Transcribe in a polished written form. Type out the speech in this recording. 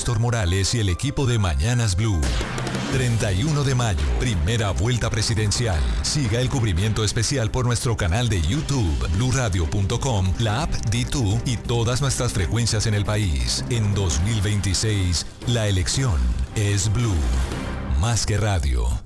Néstor Morales y el equipo de Mañanas Blue. 31 de mayo, primera vuelta presidencial. Siga el cubrimiento especial por nuestro canal de YouTube, bluradio.com, la app D2 y todas nuestras frecuencias en el país. En 2026, la elección es Blue. Más que radio.